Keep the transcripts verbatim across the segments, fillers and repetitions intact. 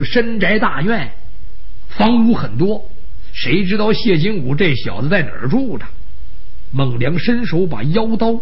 深宅大院，房屋很多，谁知道谢金武这小子在哪儿住着？孟良伸手把腰刀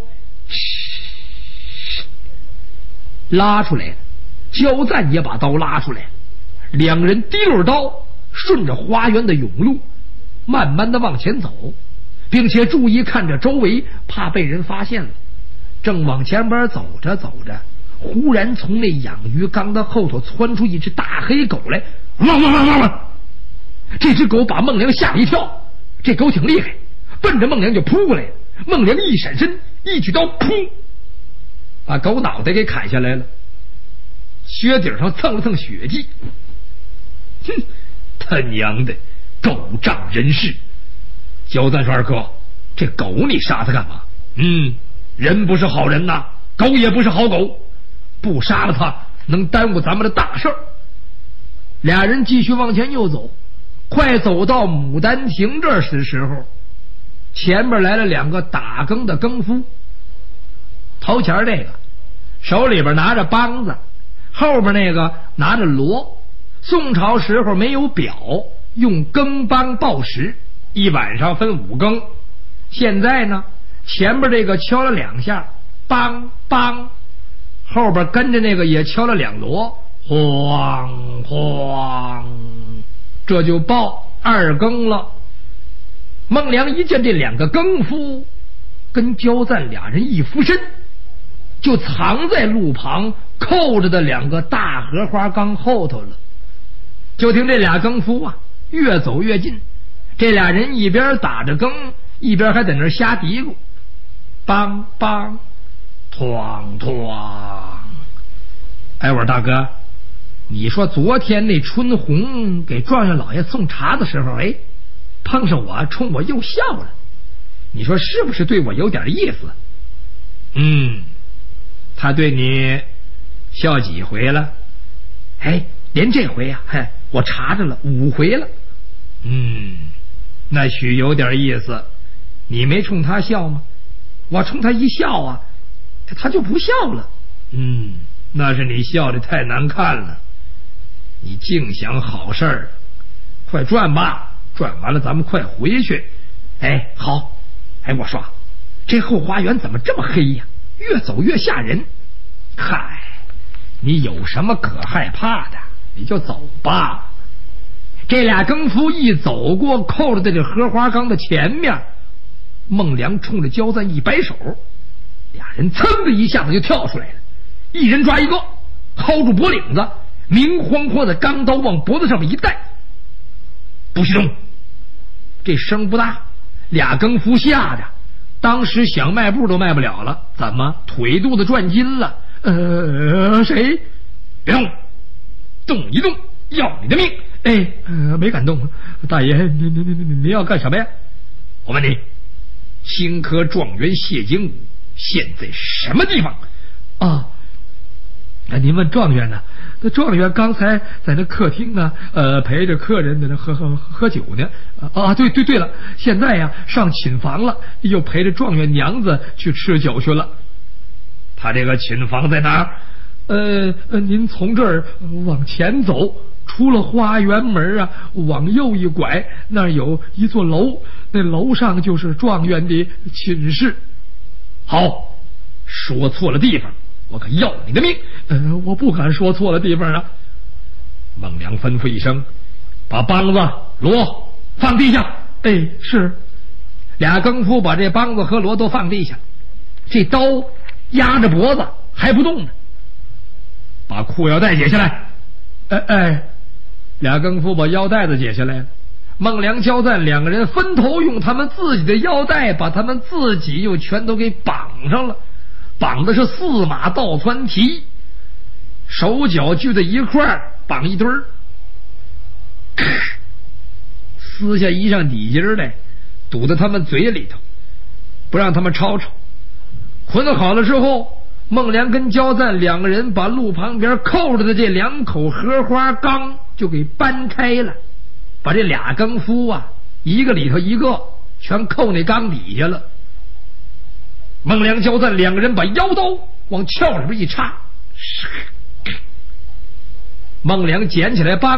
拉出来了，焦赞也把刀拉出来了，两人提溜刀顺着花园的甬路慢慢的往前走，并且注意看着周围，怕被人发现了。正往前边走着走着，忽然从那养鱼缸的后头窜出一只大黑狗来，汪汪汪汪汪！这只狗把孟良吓了一跳，这狗挺厉害，奔着孟良就扑过来了。孟良一闪身，一举刀，噗，把狗脑袋给砍下来了，靴顶上蹭了蹭血迹。哼，他娘的，狗仗人势！焦赞说：“二哥，这狗你杀它干嘛？嗯，人不是好人呐，狗也不是好狗，不杀了它能耽误咱们的大事儿。”俩人继续往前又走，快走到牡丹亭这儿的时候，前边来了两个打更的更夫。头前这个手里边拿着梆子，后边那个拿着锣。宋朝时候没有表，用更梆报时，一晚上分五更。现在呢，前边这个敲了两下梆梆，后边跟着那个也敲了两锣，晃晃，这就报二更了。孟良一见这两个更夫跟焦赞俩人一俯身，就藏在路旁扣着的两个大荷花缸后头了。就听这俩更夫啊越走越近，这俩人一边打着更，一边还在那瞎嘀咕，梆梆哐哐。哎，我说大哥，你说昨天那春红给状元老爷送茶的时候，哎，碰上我冲我又笑了，你说是不是对我有点意思？嗯，他对你笑几回了？哎，连这回啊，嘿，我查着了五回了。嗯，那许有点意思。你没冲他笑吗？我冲他一笑啊，他他就不笑了。嗯，那是你笑得太难看了。你净想好事儿，快转吧，转完了咱们快回去。哎，好。哎，我说这后花园怎么这么黑呀？越走越吓人。嗨，你有什么可害怕的？你就走吧。这俩更夫一走过扣着的这荷花缸的前面，孟良冲着焦赞一摆手，俩人噌的一下子就跳出来了，一人抓一个，薅住脖领子，明晃晃的钢刀往脖子上面一带，不许动。这声不大，俩更夫吓着，当时想迈步都迈不了了。怎么腿肚子转筋了？呃，谁？别动，动一动要你的命！哎，呃，没敢动。大爷，您您您您您要干什么呀？我问你，新科状元谢景武现在什么地方？啊，那您问状元呢？那状元刚才在那客厅呢，呃，陪着客人在那喝喝喝酒呢。啊，对对对了，现在呀上寝房了，又陪着状元娘子去吃酒去了。他这个寝房在哪儿？呃呃，您从这儿往前走，出了花园门啊，往右一拐，那儿有一座楼，那楼上就是状元的寝室。好，说错了地方，我可要你的命！呃，我不敢说错了地方啊。孟良吩咐一声，把梆子、锣放地下。哎，是。俩更夫把这梆子和锣都放地下，这刀压着脖子还不动呢。把裤腰带解下来。哎哎，俩更夫把腰带子解下来了。孟良、焦赞两个人分头用他们自己的腰带把他们自己又全都给绑上了，绑的是四马倒窜蹄，手脚聚在一块儿绑一堆儿，撕下衣裳底襟来堵在他们嘴里头，不让他们吵吵。捆好了之后，孟良跟焦赞两个人把路旁边扣着的这两口荷花缸就给搬开了，把这俩更夫啊一个里头一个全扣那缸底下了。孟良、焦赞两个人把腰刀往鞘里边一插， 孟良捡起来棒